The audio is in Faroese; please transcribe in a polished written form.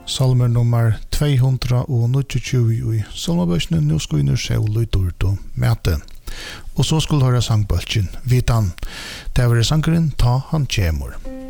Salmer nummer 229 i Salmabøsene, nå skal vi sjål i dård og mæte. Og så skulle høre sangbølgen, Vitan. Det var sangeren Ta han kjemur.